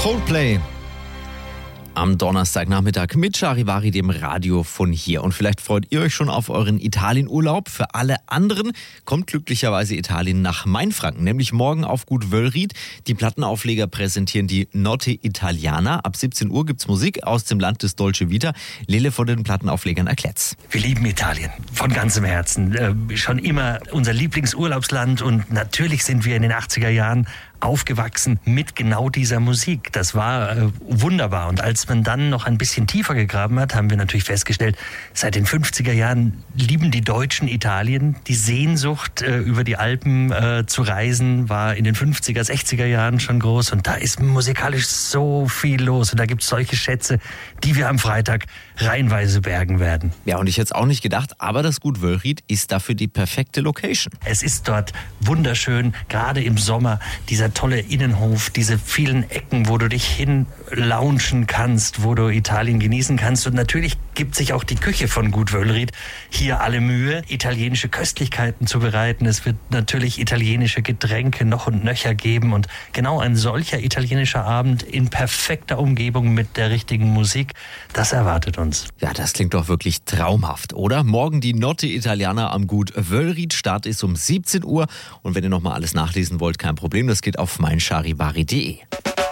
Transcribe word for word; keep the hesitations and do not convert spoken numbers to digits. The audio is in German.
Coldplay am Donnerstagnachmittag mit Charivari, dem Radio von hier. Und vielleicht freut ihr euch schon auf euren Italienurlaub. Für alle anderen kommt glücklicherweise Italien nach Mainfranken, nämlich morgen auf Gut Wöllried. Die Plattenaufleger präsentieren die Notte Italiana. Ab siebzehn Uhr gibt's Musik aus dem Land des Dolce Vita. Lele von den Plattenauflegern erklärt's. Wir lieben Italien von ganzem Herzen. Äh, schon immer unser Lieblingsurlaubsland und natürlich sind wir in den achtziger Jahren aufgewachsen mit genau dieser Musik. Das war äh, wunderbar. Und als man dann noch ein bisschen tiefer gegraben hat, haben wir natürlich festgestellt, seit den fünfziger Jahren lieben die Deutschen Italien. Die Sehnsucht, äh, über die Alpen äh, zu reisen, war in den fünfziger, sechziger Jahren schon groß. Und da ist musikalisch so viel los. Und da gibt es solche Schätze, die wir am Freitag reihenweise bergen werden. Ja, und ich hätte es auch nicht gedacht, aber das Gut Wöllried ist dafür die perfekte Location. Es ist dort wunderschön, gerade im Sommer, dieser tolle Innenhof, diese vielen Ecken, wo du dich hin launchen kannst, wo du Italien genießen kannst. Und natürlich gibt sich auch die Küche von Gut Wöllried hier alle Mühe, italienische Köstlichkeiten zu bereiten. Es wird natürlich italienische Getränke noch und nöcher geben. Und genau ein solcher italienischer Abend in perfekter Umgebung mit der richtigen Musik, das erwartet uns. Ja, das klingt doch wirklich traumhaft, oder? Morgen die Notte Italiana am Gut Wöllried. Start ist um siebzehn Uhr. Und wenn ihr nochmal alles nachlesen wollt, kein Problem, das geht auf mein charivari punkt de.